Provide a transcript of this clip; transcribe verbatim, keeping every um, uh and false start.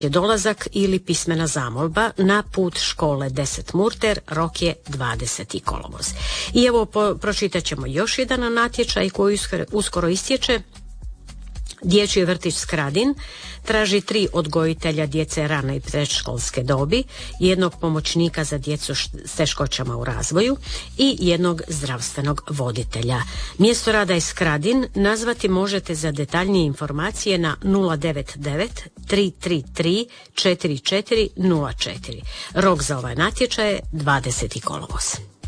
je dolazak ili pismena zamolba na put škole deset Murter, rok je dvadeseti kolovoz. I evo po, pročitat ćemo još jedan natječaj koji uskoro, uskoro istječe. Dječji vrtić Skradin traži tri odgojitelja djece rane i predškolske dobi, jednog pomoćnika za djecu s teškoćama u razvoju i jednog zdravstvenog voditelja. Mjesto rada je Skradin. Nazvati možete za detaljnije informacije na nula devet devet tri tri tri četiri četiri nula četiri. Rok za ovaj natječaj je dvadeseti kolovoz.